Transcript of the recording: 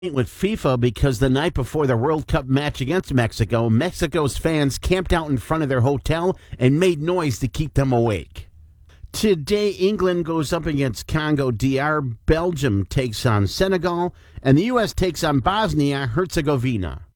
with FIFA because the night before the World Cup match against Mexico, Mexico's fans camped out in front of their hotel and made noise to keep them awake. Today, England goes up against Congo DR, Belgium takes on Senegal, and the U.S. takes on Bosnia-Herzegovina.